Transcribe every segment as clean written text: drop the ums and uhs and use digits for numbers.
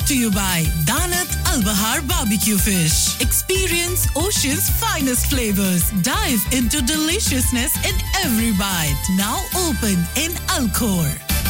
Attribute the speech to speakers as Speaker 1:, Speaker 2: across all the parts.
Speaker 1: brought to you by Danat Al Bahar Barbecue Fish. Experience Ocean's finest flavors. Dive into deliciousness in every bite. Now open in Alcor.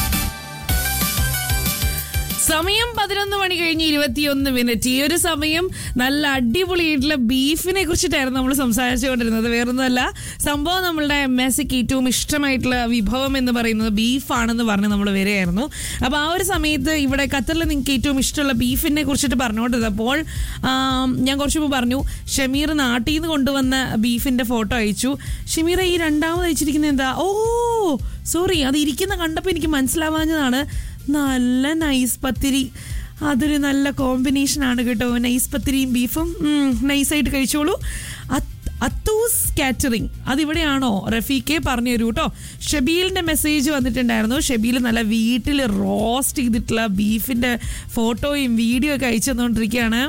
Speaker 2: സമയം 11 മണി കഴിഞ്ഞ് 21 ഈ ഒരു സമയം നല്ല അടിപൊളിയായിട്ടുള്ള ബീഫിനെ കുറിച്ചിട്ടായിരുന്നു നമ്മൾ സംസാരിച്ചുകൊണ്ടിരുന്നത്. വേറൊന്നുമല്ല, സംഭവം നമ്മളുടെ മെസ്സിക്ക് ഏറ്റവും ഇഷ്ടമായിട്ടുള്ള വിഭവം എന്ന് പറയുന്നത് ബീഫാണെന്ന് പറഞ്ഞ് നമ്മൾ വരികയായിരുന്നു. അപ്പോൾ ആ ഒരു സമയത്ത് ഇവിടെ ഖത്തറിൽ നിങ്ങൾക്ക് ഏറ്റവും ഇഷ്ടമുള്ള ബീഫിനെ കുറിച്ചിട്ട് പറഞ്ഞുകൊണ്ടിരുന്നപ്പോൾ ഞാൻ കുറച്ച് മുമ്പ് പറഞ്ഞു ഷമീർ നാട്ടിൽ നിന്ന് കൊണ്ടുവന്ന ബീഫിന്റെ ഫോട്ടോ അയച്ചു. ഷമീർ ഈ രണ്ടാമത് അയച്ചിരിക്കുന്നത് എന്താ? ഓ സോറി, അത് ഇരിക്കുന്ന കണ്ടപ്പോൾ എനിക്ക് മനസ്സിലാവാഞ്ഞതാണ്. നല്ല നൈസ് പത്തിരി, അതൊരു നല്ല കോമ്പിനേഷനാണ് കേട്ടോ. നൈസ് പത്തിരിയും ബീഫും നൈസായിട്ട് കഴിച്ചോളൂ. അത്തൂസ് കാറ്ററിംഗ് അതിവിടെയാണോ? റഫീഖെ പറഞ്ഞു തരൂ കേട്ടോ. ഷബീലിൻ്റെ മെസ്സേജ് വന്നിട്ടുണ്ടായിരുന്നു. ഷബീൽ നല്ല വീട്ടിൽ റോസ്റ്റ് ചെയ്തിട്ടുള്ള ബീഫിൻ്റെ ഫോട്ടോയും വീഡിയോ ഒക്കെ അയച്ചു തന്നുകൊണ്ടിരിക്കുകയാണ്.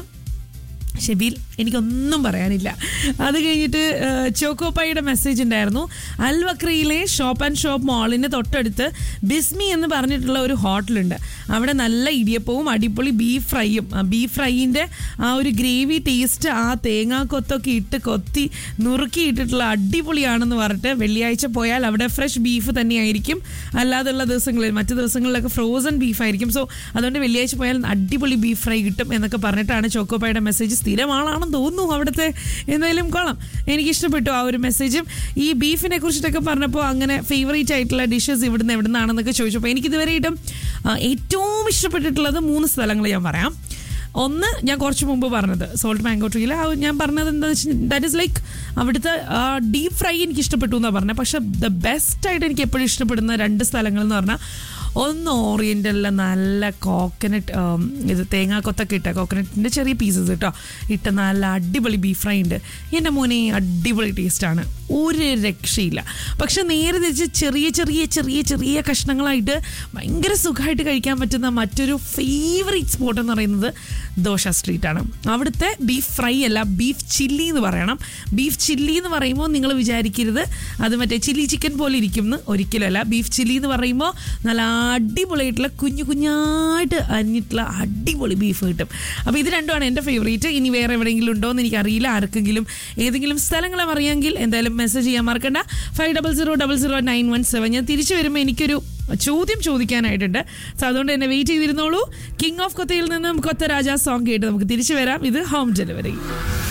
Speaker 2: ഷബീൽ, എനിക്കൊന്നും പറയാനില്ല. അത് കഴിഞ്ഞിട്ട് ചോക്കോപ്പായുടെ മെസ്സേജ് ഉണ്ടായിരുന്നു. അൽ വക്രയിലെ ഷോപ്പ് ആൻഡ് ഷോപ്പ് മാളിന് തൊട്ടടുത്ത് ബിസ്മി എന്ന് പറഞ്ഞിട്ടുള്ള ഒരു ഹോട്ടലുണ്ട്. അവിടെ നല്ല ഇടിയപ്പവും അടിപൊളി ബീഫ് ഫ്രൈയും. ബീഫ് ഫ്രൈയിൻ്റെ ആ ഒരു ഗ്രേവി ടേസ്റ്റ്, ആ തേങ്ങാക്കൊത്തൊക്കെ ഇട്ട് കൊത്തി നുറുക്കിയിട്ടിട്ടുള്ള അടിപൊളിയാണെന്ന് പറഞ്ഞിട്ട് വെള്ളിയാഴ്ച പോയാൽ അവിടെ ഫ്രഷ് ബീഫ് തന്നെയായിരിക്കും. അല്ലാതെയുള്ള ദിവസങ്ങളിൽ, മറ്റു ദിവസങ്ങളിലൊക്കെ ഫ്രോസൺ ബീഫായിരിക്കും. സോ അതുകൊണ്ട് വെള്ളിയാഴ്ച പോയാൽ അടിപൊളി ബീഫ് ഫ്രൈ കിട്ടും എന്നൊക്കെ പറഞ്ഞിട്ടാണ് ചോക്കോപ്പായുടെ മെസ്സേജ്. സ്ഥിരം ആളാണെന്ന് തോന്നുന്നു അവിടുത്തെ. എന്തായാലും കൊള്ളാം, എനിക്കിഷ്ടപ്പെട്ടു ആ ഒരു മെസ്സേജും. ഈ ബീഫിനെ കുറിച്ചിട്ടൊക്കെ പറഞ്ഞപ്പോൾ അങ്ങനെ ഫേവറേറ്റ് ആയിട്ടുള്ള ഡിഷസ് എവിടുന്നാണെന്നൊക്കെ ചോദിച്ചപ്പോൾ എനിക്കിതുവരെയായിട്ടും ഏറ്റവും ഇഷ്ടപ്പെട്ടിട്ടുള്ളത് 3 സ്ഥലങ്ങൾ ഞാൻ പറയാം. ഒന്ന്, ഞാൻ കുറച്ച് മുമ്പ് പറഞ്ഞത് സോൾട്ട് മാംഗോ ട്രീയിൽ. ഞാൻ പറഞ്ഞത് എന്താണെന്ന് വെച്ചാൽ ദാറ്റ് ഈസ് ലൈക്ക് അവിടുത്തെ ഡീപ്പ് ഫ്രൈ എനിക്ക് ഇഷ്ടപ്പെട്ടു എന്നാണ് പറഞ്ഞത്. പക്ഷെ ദ ബെസ്റ്റായിട്ട് എനിക്ക് എപ്പോഴും ഇഷ്ടപ്പെടുന്ന 2 സ്ഥലങ്ങൾ എന്ന് പറഞ്ഞാൽ, ഒന്ന് ഓറിയൻ്റലിലെ നല്ല കോക്കനട്ട്, ഇത് തേങ്ങാക്കൊത്തൊക്കെ ഇട്ട കോക്കനട്ടിൻ്റെ ചെറിയ പീസസ് കേട്ടോ ഇട്ട നല്ല അടിപൊളി ബീഫ് ഫ്രൈ ഉണ്ട്. എൻ്റെ മോനെ അടിപൊളി ടേസ്റ്റാണ്, ഒരു രക്ഷയില്ല. പക്ഷെ നേരെ തിരിച്ച് ചെറിയ ചെറിയ ചെറിയ ചെറിയ കഷ്ണങ്ങളായിട്ട് ഭയങ്കര സുഖമായിട്ട് കഴിക്കാൻ പറ്റുന്ന മറ്റൊരു ഫേവറേറ്റ് സ്പോട്ട് എന്ന് പറയുന്നത് ദോശ സ്ട്രീറ്റാണ്. അവിടുത്തെ ബീഫ് ഫ്രൈ അല്ല, ബീഫ് ചില്ലി എന്ന് പറയണം. ബീഫ് ചില്ലി എന്ന് പറയുമ്പോൾ നിങ്ങൾ വിചാരിക്കരുത് അത് മറ്റേ ചില്ലി ചിക്കൻ പോലെ ഇരിക്കും എന്ന്, ഒരിക്കലും അല്ല. ബീഫ് ചില്ലി എന്ന് പറയുമ്പോൾ നല്ല അടിപൊളിയായിട്ടുള്ള കുഞ്ഞായിട്ട് അരിഞ്ഞിട്ടുള്ള അടിപൊളി ബീഫ് കിട്ടും. അപ്പോൾ ഇത് രണ്ടുമാണ് എൻ്റെ ഫേവറേറ്റ്. ഇനി വേറെ എവിടെയെങ്കിലും ഉണ്ടോ എന്ന് എനിക്കറിയില്ല. ആർക്കെങ്കിലും ഏതെങ്കിലും സ്ഥലങ്ങളും അറിയാമെങ്കിൽ എന്തായാലും മെസ്സേജ് ചെയ്യാൻ മറക്കണ്ട. 50000917. ഞാൻ തിരിച്ചു വരുമ്പോൾ എനിക്കൊരു ചോദ്യം ചോദിക്കാനായിട്ടുണ്ട്. സോ അതുകൊണ്ട് തന്നെ വെയിറ്റ് ചെയ്തിരുന്നോളൂ. കിങ് ഓഫ് കൊത്തയിൽ നിന്നും കൊത്ത രാജ സോങ് കേട്ട് നമുക്ക് തിരിച്ചു വരാം. ഇത് ഹോം ഡെലിവറി.